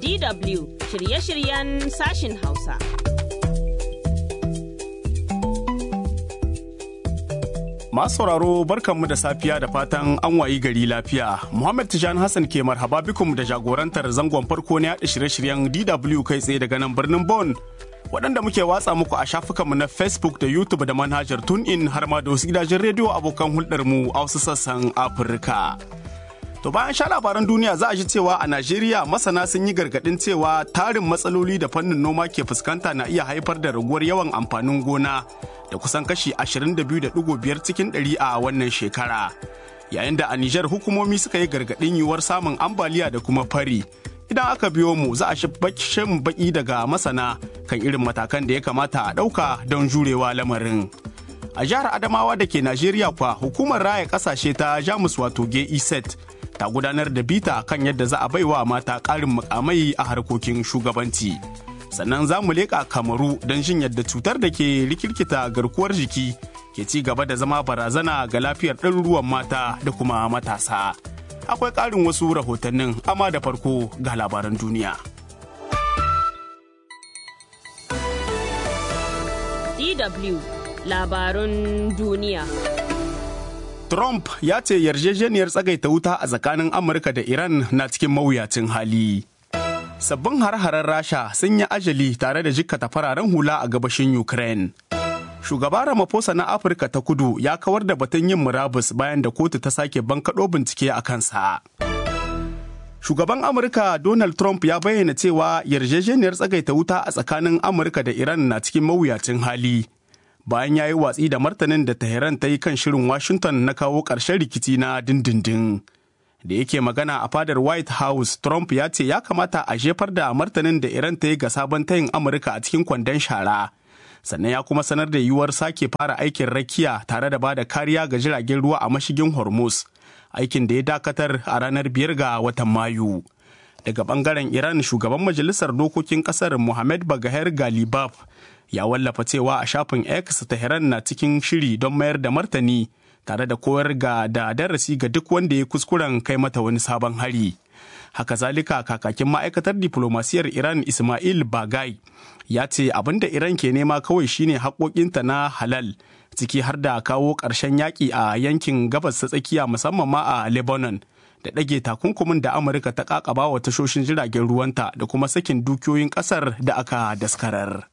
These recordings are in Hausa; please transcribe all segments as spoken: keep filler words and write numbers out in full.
D W shirye-shiryen sashin Hausa. Masu sauraro barkanmu da safiya da fatan an wayi gari lafiya. Muhammad Tijani Hassan ke marhaba bikum da jagorantar zangon farko na yaɗa shirye-shiryen D W kai tsaye daga nan birnin Bonn. Waɗanda muke watsa muku a shafukanmu na Facebook da YouTube da manhajar TuneIn har ma da wasu gidajen rediyo abokan hulɗarmu a wasu sassan Afirka. To bayan sha labaran duniya za a ji cewa a Najeriya masana sun yi gargaɗin cewa tarin matsaloli da fannin noma ke fuskanta na iya haifar da raguwar yawan amfanin gona da kusan kashi ashirin da biyu da ɗigo biyar cikin ɗari a wannan shekara. Yayin da a Nijar hukumomi suka yi gargaɗin yiwuwar samun ambaliya da kuma fari. Idan aka biyo mu za a shin baki daga masana kan irin matakan da ya kamata a ɗauka don jurewa lamarin. A jihar Adamawa da ke Najeriya kwa hukumar raya ƙasashe ta Jamus wato G E Z ta gudanar da bita kan yadda za a baiwa mata ƙarin mukamai a harkokin shugabanci. Sannan za mu leƙa Kamaru don jin yadda cutar da ke rikirkita garkuwar jiki ke ci gaba da zama barazana ga lafiyar ɗaruruwan mata da kuma matasa. Akwai ƙarin wasu rahotannin, amma da farko ga labaran duniya. D W labarun duniya. Trump ya ce yarjejeniyar tsagaita wuta a tsakanin Amurka da Iran na cikin mawuyacin hali. Sabbin har-haren Rasha sun yi ajali tare da jikkata fararen hula a gabashin Ukraine. Shugaba Ramaphosa na Afirka ta Kudu ya kawar da batun yin murabus bayan da kotu ta sake bankaɗo bincike a kansa. Shugaban Amurka Donald Trump ya bayyana cewa yarjejeniyar tsagaita wuta a tsakanin Amurka da Iran na cikin mawuyacin hali. Bayan ya yi watsi da martanin da Tehran ta yi kan shirin Washington na kawo ƙarshen rikici na dindindin. Da yake magana a fadar White House, Trump ya ce ya kamata a jefar da martanin da Iran ta yi ga sabon tayin Amurka a cikin kwandon shara. Sannan ya kuma sanar da yiwuwar sake fara aikin rakiya tare da bada kariya ga jiragen ruwa a mashigin Hormuz, aikin da ya dakatar a ranar biyar ga watan Mayu. Daga bangaren Iran, shugaban majalisar dokokin kasar Mohamed Bagher Ghalibaf ya wallafa cewa a shafin X Tehran na cikin shiri don mayar da martani tare da koyar ga da darasi ga duk wanda ya kuskuren kai mata wani sabon hari. Haka zalika kakakin ma'aikatar diplomasiyar Iran Ismail Bagai ya ce abin da Iran ke nema kawai shine haƙoƙinta na halal, ciki har da kawo ƙarshen yaƙi a yankin gabas ta tsakiya musamman ma a Lebanon, da ɗage takunkumin da Amurka ta ƙaƙaba wa tashoshin jiragen ruwanta da kuma sakin dukiyoyin ƙasar da aka daskarar.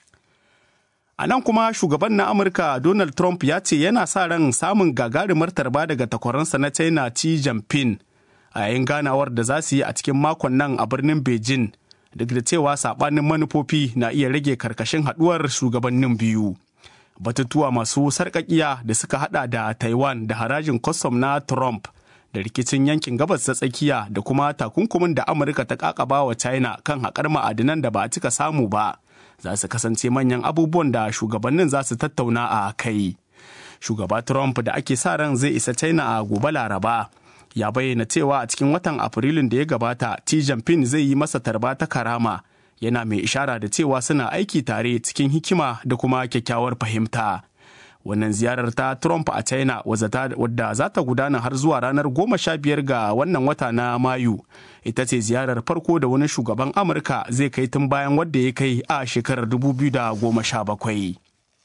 A nan kuma shugaban na Amurka Donald Trump ya ce yana sa ran samun gagarumar tarba daga takwaransa na China Xi Jinping a yayin ganawar da za su yi a cikin makon nan a birnin Beijing, duk da cewa saɓanin manufofi na iya rage karkashin haɗuwar shugabannin biyu. Batutuwa masu sarƙaƙiya da suka haɗa da Taiwan da harajin kwastam na Trump da rikicin yankin gabas ta tsakiya da kuma takunkumin da Amurka ta ƙaƙaba wa China kan haƙar ma'adinan da ba a cika samu ba. Za su kasance manyan abubuwan da shugabannin za su tattauna a kai. Shugaba Trump da ake sa ran zai isa China a gobe Laraba ya bayyana cewa a cikin watan Afrilun da ya gabata Xi Jinping zai yi masa tarba ta karama, yana mai ishara da cewa suna aiki tare cikin hikima da kuma kyakkyawar fahimta. Wannan ziyarar ta Trump a China wadda za ta gudana har zuwa ranar goma sha biyar ga wannan wata na Mayu, ita ce ziyarar farko da wani shugaban Amurka zai kai tun bayan wadda ya kai a shekarar dubu biyu da goma sha bakwai.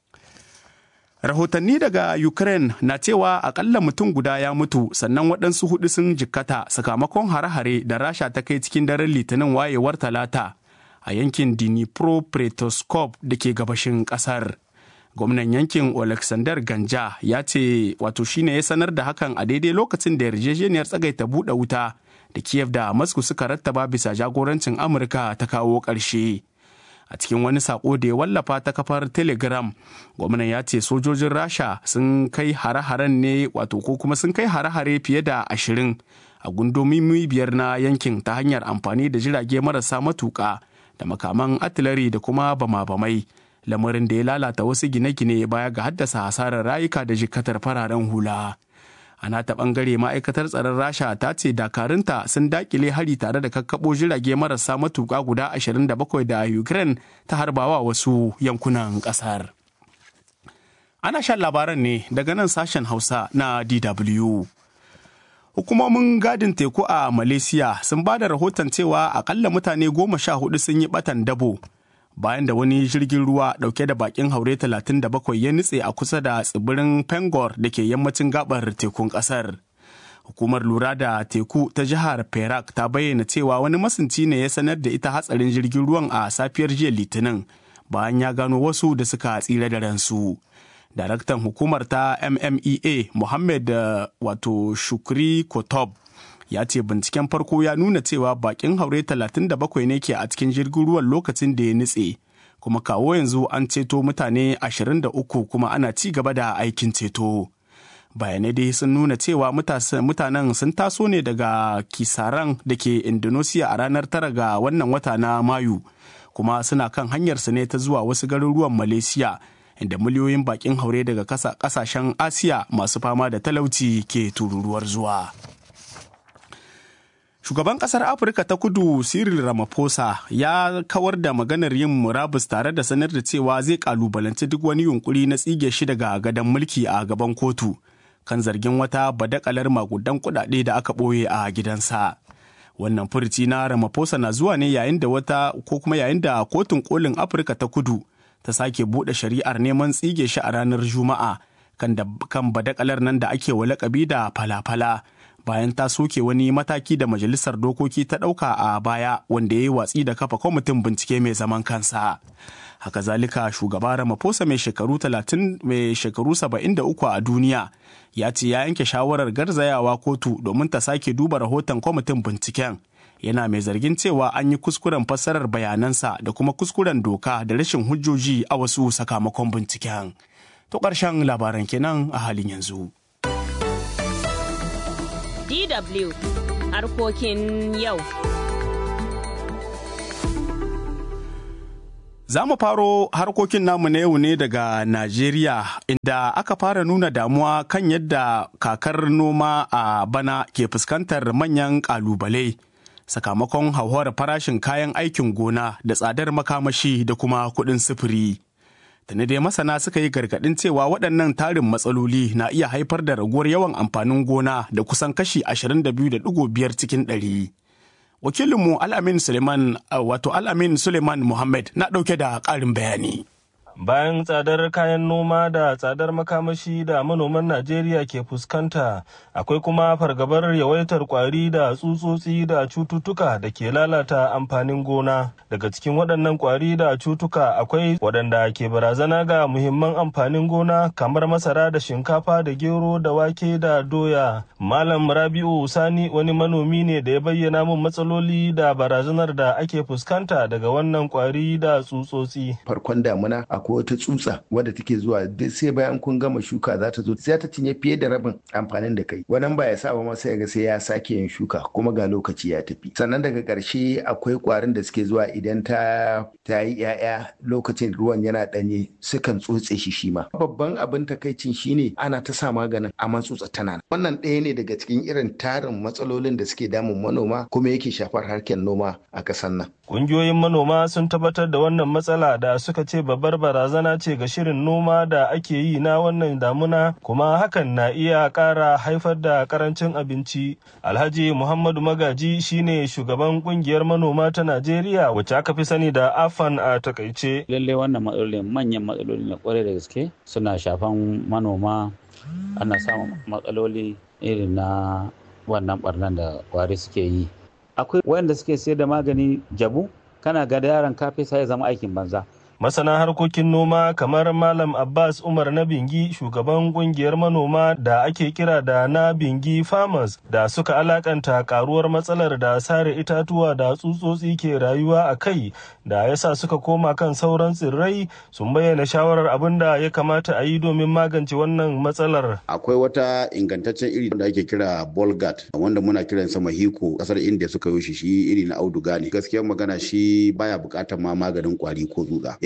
Rahotanni daga Ukraine na cewa akalla mutum guda ya mutu sannan waɗansu hudu sun jikkata sakamakon hare-hare da Rasha ta kai cikin daren Litinin wayewar Talata a yankin Dnipropetrovsk da ke gabashin ƙasar. Gwamnan yankin Alexander Ganja ya ce wato shine ya sanar da hakan a daidai lokacin da yarjejeniyar tsagaita buɗe wuta da Kiev da Moscow suka rattaba bisa jagorancin Amurka ta kawo ƙarshe. A cikin wani sako da ya wallafa ta kafar Telegram, gwamnan ya ce sojojin Rasha sun kai hare-haren ne wato ko kuma sun kai hare-hare fiye da ashirin a gundumomi biyar na yankin ta hanyar amfani da jirage marasa matuƙa da makaman artillery da kuma bama-bamai. Lamarin da ya lalata wasu gine-gine baya ga haddasa hasarar rayuka da jikatar fararen hula. A nata bangare ma'aikatar tsaron Rasha ta ce dakarunta sun dakile hari tare da kakkabo jirage marasa matuƙa guda ashirin da bakwai da Ukraine ta harbawa wasu yankunan ƙasar. Ana shan labaran ne daga nan sashen Hausa na D W. Hukumomin gadin teku a Malaysia sun ba da rahoton cewa akalla mutane goma sha hudu sun yi batan dabo bayan da wani jirgin ruwa dauke da bakin haure talatin da bakwai ya nutse a kusa da tsibirin Pengor da ke yammacin gabar tekun kasar. Hukumar lura da teku ta jihar Perak ta bayyana cewa wani masunci ne ya sanar da ita hatsarin jirgin ruwan a safiyar jiya Litinin bayan ya gano wasu da suka tsira da ransu. Daraktan hukumar ta M M E A Mohammed wato Shukri Kotob ya ce binciken farko ya nuna cewa bakin haure talatin da bakwai ne ke a cikin jirgin ruwan lokacin da ya nutse, kuma kawo yanzu an ceto mutane ashirin da uku kuma ana ci gaba da aikin ceto. Bayanai dai sun nuna cewa mutanen sun taso ne daga Kisaran da ke Indonesia a ranar tara ga wannan wata na Mayu, kuma suna kan hanyarsu ne ta zuwa wasu garuruwan Malaysia, inda miliyoyin bakin haure daga kasashen Asiya masu fama da talauci ke tururuwar zuwa. Shugaban ƙasar Afirka ta Kudu Cyril Ramaphosa ya kawar da maganar yin murabus tare da sanar da cewa zai kalubalanci duk wani yunkuri na tsige shi daga gadon mulki a gaban kotu kan zargin wata badakalar magudan kuɗaɗe da aka ɓoye a gidansa. Wannan furuci na Ramaphosa na zuwa ne yayin da wata ko kuma yayin da kotun kolin Afirka ta Kudu ta sake buɗe shari'ar neman tsige shi a ranar Juma'a kan badakalar nan da ake wa lakabi da falafala. Bayan ta soke wani mataki da majalisar dokoki ta ɗauka a baya wanda ya yi watsi da kafa kwamitin bincike mai zaman kansa. Haka zalika shugaba Ramaphosa mai shekaru talatin mai shekaru saba'in da uku a duniya ya ce ya yanke shawarar garzayawa kotu domin ta sake duba rahoton kwamitin binciken. Yana mai zargin cewa an yi kuskuren fassarar bayanansa da kuma kuskuren doka da rashin hujjoji a wasu sakamakon binciken. To ƙarshen labaran kenan a halin yanzu. D W harkokin yau. Za mu faro harkokin namu na yau ne daga Najeriya, inda aka fara nuna damuwa kan yadda kakar noma a bana ke fuskantar manyan ƙalubale sakamakon hauhawar farashin kayan aikin gona da tsadar makamashi da kuma kuɗin sufuri. Tuni dai masana suka yi gargaɗin cewa waɗannan tarin matsaloli na iya haifar da raguwar yawan amfanin gona da kusan kashi ashirin da biyu da ɗigo biyar cikin ɗari. Wakilinmu Al-Amin Suleiman wato Al-Amin Suleiman Muhammad na ɗauke da ƙarin bayani. Bayan tsadar kayan noma da tsadar makamashi da manoman Najeriya ke fuskanta, akwai kuma fargabar yawaitar kwari da tsutsotsi da cututtuka da ke lalata amfanin gona. Daga cikin waɗannan kwari da cutuka akwai waɗanda ke barazana ga muhimman amfanin gona kamar masara da shinkafa da gero da wake da doya. Malam Rabi'u Sani wani manomi ne da ya bayyana min matsaloli da barazanar da ake fuskanta daga wannan kwari da tsutsotsi. Farkon damuna akwai wata tsutsa wadda take zuwa duk sai bayan kun gama shuka za ta zo sai ta cinye fiye da rabin amfanin da kai, wannan ba ya sa ba sai ga sai ya sake yin shuka kuma ga lokaci ya tafi. Sannan daga ƙarshe akwai ƙwarin da suke zuwa idan ta ta yi ƴaƴa lokacin ruwan yana ɗanye sukan tsotse shi shi ma. Babban abin takaicin shine ana ta sa maganin amma tsutsa tana. Wannan ɗaya ne daga cikin irin tarin matsalolin da suke damun manoma kuma yake shafar harkar noma a ƙasar nan. Ƙungiyoyin manoma sun tabbatar da wannan matsala da suka ce babbar barazana ce ga shirin noma da ake yi na wannan damuna, kuma hakan na iya ƙara haifar da ƙarancin abinci. Alhaji Muhammadu Magaji shine shugaban ƙungiyar manoma ta Najeriya wacce aka fi sani da AFAN a takaice. Lallai wannan matsalolin manyan matsaloli na kwarai da gaske suna shafan manoma. Ana samun matsaloli irin na wannan barnan da kwari suke yi. Akwai wanda suke sayar da magani jabu, kana ga yaron kafe sai ya zama aikin banza. Masana harkokin noma kamar Malam Abbas Umar na Bingi, shugaban kungiyar manoma da ake kira da na Bingi Farmers, da suka alakanta karuwar matsalar da sare itatuwa da tsutsotsi ke rayuwa a kai da yasa suka koma kan sauran tsirrai, sun bayyana shawarar abin da ya kamata a yi domin magance wannan matsalar. Akwai wata ingantaccen iri da ake kira Bolgat wanda muna kiransa Mahiko, kasar India suka yi shi, shi iri na auduga ne. Gaskiyar magana shi baya bukatar ma maganin kwari ko tsutsa.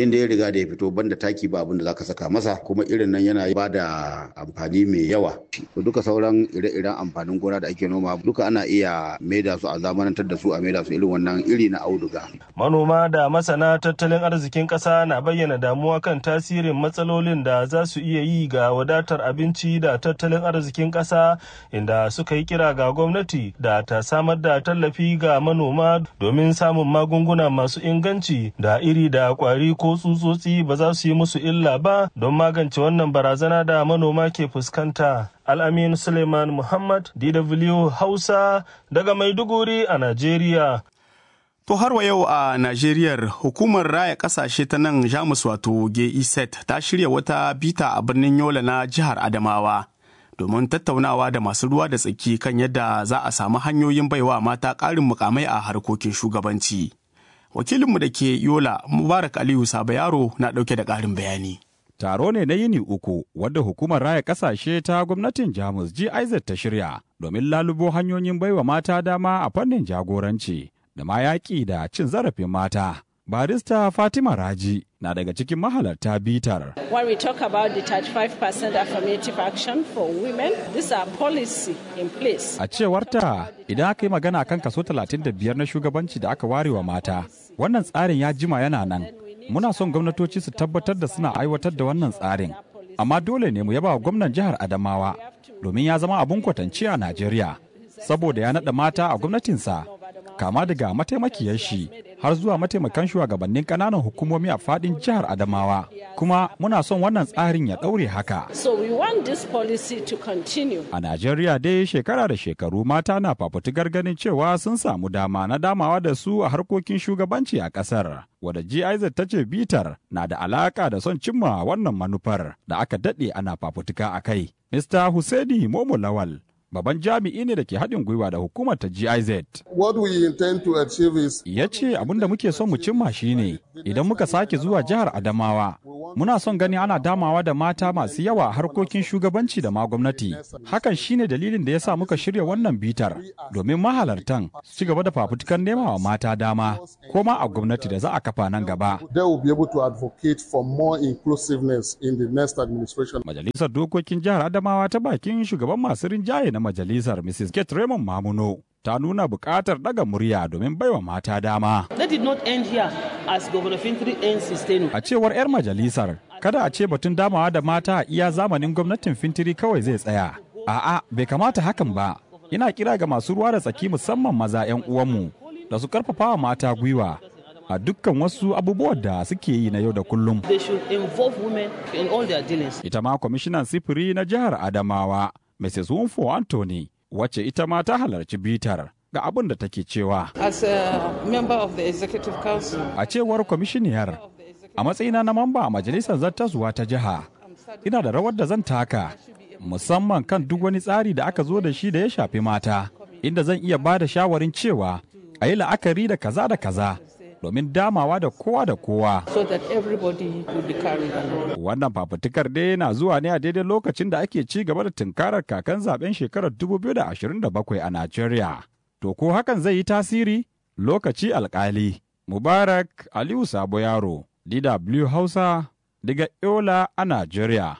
inda ya riga da ya fito banda taki ba abin da zaka saka masa, kuma irin nan yana ba da amfani mai yawa. Duka sauran ire-iren amfanin gona da ake noma duka ana iya maida su a zamanantar da su a maida su irin wannan iri na auduga. Manoma da masana tattalin arzikin ƙasa na bayyana damuwa kan tasirin matsalolin da za su iya yi ga wadatar abinci da tattalin arzikin ƙasa, inda suka yi kira ga gwamnati da ta samar da tallafi ga manoma domin samun magunguna masu inganci da iri da kwari ko tsutsotsi ba za su yi musu illa ba don magance wannan barazana da manoma ke fuskanta. Al'amin Suleiman Muhammad, D W Hausa, daga Maiduguri a Najeriya. To har wa yau a Najeriyar, hukumar raya kasashe ta nan Jamus wato G E Z ta shirya wata bita a birnin Yola na jihar Adamawa domin tattaunawa da masu ruwa da tsaki kan yadda za a samu hanyoyin baiwa mata ƙarin mukamai a harkokin shugabanci. Wakilinmu da ke Yola, Mubarak Aliyu Sabayaro na ɗauke da ƙarin bayani. Taro ne na yini uku wadda hukumar raya kasashe ta gwamnatin Jamus G I Z ta shirya domin lalubo hanyoyin baiwa mata dama a fannin jagoranci da ma yaƙi da cin zarafin mata. Barista Fatima Raji na daga cikin mahalarta bitar. When we talk about the thirty-five percent affirmative action for women, these are policy in place. A cewarta, idan aka yi magana kan kaso talatin da biyar na shugabanci da aka ware wa mata, wannan tsarin ya jima yana nan. Muna son gwamnatoci su tabbatar da suna aiwatar da wannan tsarin. Amma dole ne mu yaba wa gwamnan jihar Adamawa domin ya zama abun kwatance a Najeriya. Saboda ya naɗa mata a gwamnatinsa, kama daga mataimakiyar shi har zuwa mataimakan shugabannin ƙananan hukumomi a faɗin jihar Adamawa. Kuma muna son wannan tsarin ya ɗaure haka. So we want this policy to continue. A Najeriya dai shekara da shekaru mata na fafutukar ganin cewa sun samu dama na damawa da su a harkokin shugabanci a ƙasar. Wadda G I Z ta ce bitar na da alaƙa da son cimma wannan manufar da aka daɗe ana fafutuka a kai. Mister Hussaini Momo Lawal, babban jami'i ne da ke haɗin gwiwa da hukumar ta G I Z. What we intend to achieve is... Ya ce abin da muke son mu cimma shi ne, idan muka sake zuwa jihar Adamawa, muna son gani ana damawa da mata masu yawa a harkokin shugabanci da ma gwamnati. Hakan shine dalilin da ya sa muka shirya wannan bitar, domin mahalartan su ci gaba da fafutukan nema wa mata dama, ko ma a gwamnati da za a kafa nan gaba. They will be able to advocate for more inclusiveness in the next administration. Majalisar Dokokin Jihar Adamawa ta bakin shugaban masu rinjaye na majalisar Missus Kate Raymond Mamuno ta nuna buƙatar daga murya domin baiwa mata dama. That did not end here as Governor Fintiri ends his tenure. A cewar 'yar majalisar, kada a ce batun damawa da mata a iya zamanin gwamnatin Fintiri kawai zai tsaya. A'a, bai kamata hakan ba. Ina kira ga masu ruwa da tsaki musamman maza 'yan uwanmu da su karfafa wa mata gwiwa a dukkan wasu abubuwan da suke yi na yau da kullum. They should involve women in all their dealings. Ita ma kwamishinan sifiri na jihar Adamawa, Missus Wunfo Anthony, wacce ita ma ta halarci bitar, ga abin da take cewa. As a member of the Executive Council. A cewar kwamishiniyar, a matsayina na mamba a majalisar zartaswa ta jiha, ina da rawar da zan taka, musamman kan duk wani tsari da aka zo da shi da ya shafi mata, inda zan iya ba da shawarin cewa a yi la'akari da kaza da kaza, domin damawa da kowa da kowa. So that everybody will be carried along. Wannan fafutukar dai na zuwa ne a daidai lokacin da ake ci gaba da tunkarar kakan zaben shekarar dubu biyu da ashirin da bakwai a Najeriya. To ko hakan zai yi tasiri? Lokaci alkali. Mubarak Aliyu Sabo Yaro, D W Hausa, daga Yola a Najeriya.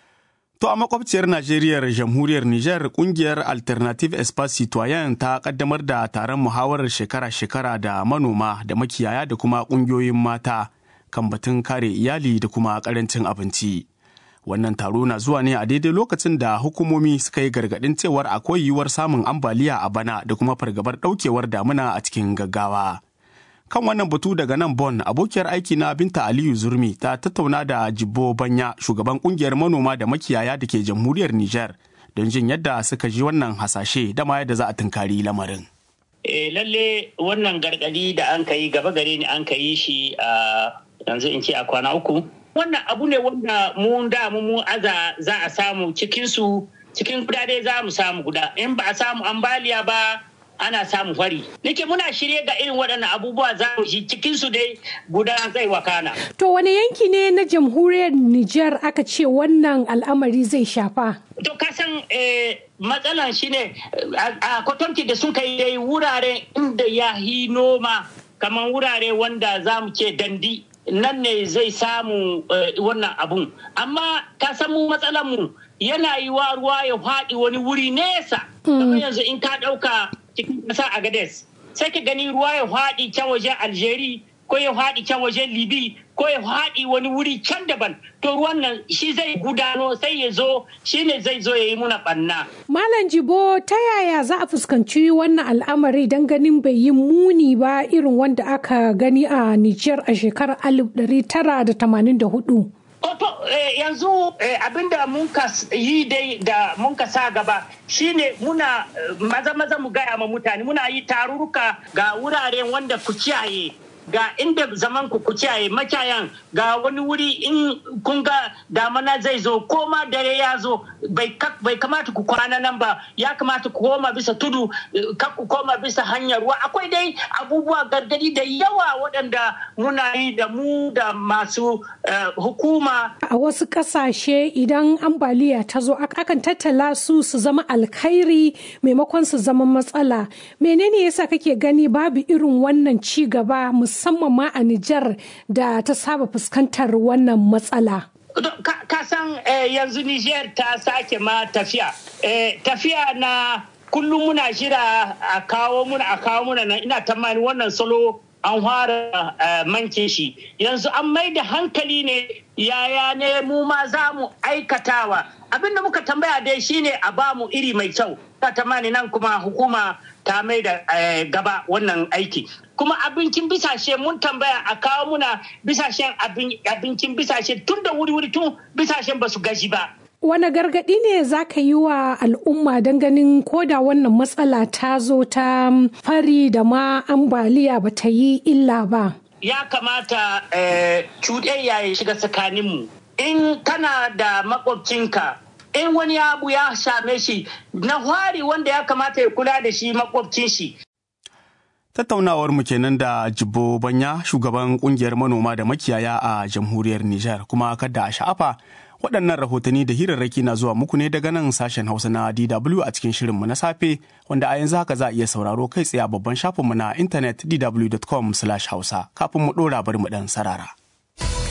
To a makwabciyar Najeriyar jamhuriyar Nijar kungiyar Alternative Espace Citoyen ta kaddamar da taron muhawarar shekara-shekara da manoma da makiyaya da kuma kungiyoyin mata kan batun kare iyali da kuma karancin abinci. Wannan taro na zuwa ne a daidai lokacin da hukumomi suka yi gargadin cewar akwai yiwuwar samun ambaliya a bana da kuma fargabar daukewar damuna a cikin gaggawa. Kan wannan batu daga nan Bon, abokiyar aiki na Binta Aliyu Zurmi ta tattauna da Jibbo Banya, shugaban kungiyar manoma da makiyaya da ke jamhuriyar Nijar, don jin yadda suka ji wannan hasashe da ma yadda za a tunkari lamarin. E, lalle wannan gargadi da an ka yi gaba gare ni an ka yi shi a yanzu in ce a kwana uku. Wannan abu ne wanda mu da mu aza za a samu cikinsu cikin guda dai za mu samu guda. In ba a samu ambaliya ba ana samun fari. Nake muna shirye ga irin waɗannan abubuwa za mu shi cikin su dai guda zai wakana. To wani yanki ne na jamhuriyar Nijar aka ce wannan al'amari zai shafa? To kasan eh, matsalan shine a kwatanci da sun kai dai wurare inda ya hi noma kamar wurare wanda za mu ce dandi nan ne zai samu wannan abun. Amma ka san mu matsalar mu yana yi wa ruwa ya faɗi wani wuri nesa. Kamar yanzu in ka ɗauka cikin ƙasa Agadez sai ka gani ruwa ya faɗi can wajen Algeria ko ya faɗi can wajen Libi ko ya haɗi wani wuri can daban to ruwan nan shi zai gudano sai ya zo shi ne zai zo ya yi muna ɓanna. Malam Jibo ta yaya za a fuskanci wannan al'amari don ganin bai yi muni ba irin wanda aka gani a Nijar a shekarar alif ɗari tara da tamanin da hudu? To yanzu abinda mun ka yi dai da mun ka sa gaba shine muna maza maza mu gaya ma mutane muna yi tarurruka ga wuraren wanda ku kiyaye. Ga inda zaman ku kiyaye makiyayan ga wani wuri in kun ga damana zai zo ko ma dare ya zo bai kamata ku kwana nan ba ya kamata ku koma bisa tudu ka ku koma bisa hanyar ruwa akwai dai abubuwa gargadi da yawa waɗanda muna yi da mu da masu hukuma. A wasu ƙasashe idan ambaliya ta zo akan tattala su su zama alkhairi maimakon su zama matsala. Menene yasa kake gani babu irin wannan ci gaba musamman ma a Nijar da ta saba fuskantar wannan matsala? Ka san yanzu Nijar ta sake ma tafiya. Tafiya na kullum muna jira a kawo muna a kawo muna nan ina tamani wannan salo an fara manke shi. Yanzu an mai da hankali ne yaya ne mu ma za mu aikatawa. Abinda muka tambaya dai shine a ba mu iri mai kyau. Ta tamani nan kuma hukuma ta mai da gaba wannan aiki. Kuma abincin bisashe mun tambaya a kawo muna bisashen abincin bisashe tun da wuri-wuri tun bisashen ba su gaji ba. Wane gargaɗi ne za ka yi wa al'umma don ganin koda wannan matsala ta zo ta fari da ma ambaliya ba ta yi illa ba? Ya kamata cuɗayya ya shiga tsakaninmu. In kana da makwabcinka in wani abu ya same shi na hwari wanda ya kamata ya kula da shi makwabcin shi. Tattaunawar mu kenan da Jibo Banya shugaban kungiyar manoma da makiyaya a jamhuriyar Nijar kuma kada a sha'afa waɗannan rahotanni da hirarraki na zuwa muku ne daga nan sashen Hausa na D W a cikin shirinmu na safe wanda a yanzu haka za a iya sauraro kai tsaye a babban shafinmu na intanet d w dot com slash hausa kafin mu ɗora bari mu ɗan sarara.